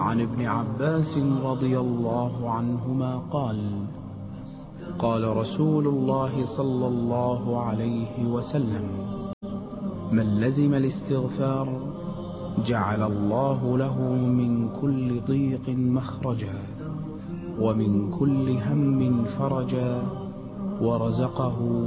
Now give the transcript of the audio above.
عن ابن عباس رضي الله عنهما قال: قال رسول الله صلى الله عليه وسلم: من لزم الاستغفار جعل الله له من كل ضيق مخرجا، ومن كل هم فرجا، ورزقه